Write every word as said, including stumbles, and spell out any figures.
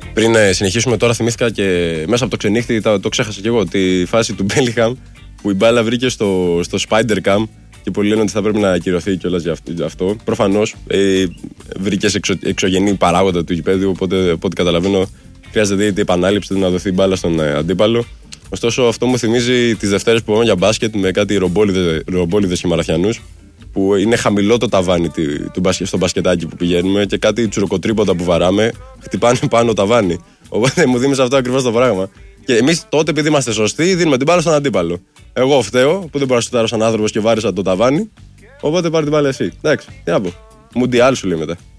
Πριν ε, συνεχίσουμε τώρα, θυμήθηκα και μέσα από το ξενύχτη, το, το ξέχασα κι εγώ, τη φάση του Bellingham που η μπάλα βρήκε στο, στο Spider Cam και πολλοί λένε ότι θα πρέπει να ακυρωθεί κιόλας για αυτό. αυτό. Προφανώς ε, βρήκε εξω, εξωγενή παράγοντα του γηπέδιου, οπότε από ό,τι καταλαβαίνω χρειάζεται η επανάληψη να δοθεί μπάλα στον ε, αντίπαλο. Ωστόσο, αυτό μου θυμίζει τις Δευτέρες που πάμε για μπάσκετ με κάτι ρομπόλιδες και μαραθιανούς, που είναι χαμηλό το ταβάνι του, του, στο μπασκετάκι που πηγαίνουμε και κάτι τσουροκοτρίποτα που βαράμε χτυπάνε πάνω ταβάνι. Οπότε μου θύμισε αυτό ακριβώς το πράγμα. Και εμείς τότε, επειδή είμαστε σωστοί, δίνουμε την μπάλα στον αντίπαλο. Εγώ φταίω που δεν μπορώ να σουτάρω σαν άνθρωπος και βάρισα το ταβάνι. Οπότε πάρε την μπάλα εσύ. Εντάξει, τι να πω. Μουντιάλ σου λέει μετά.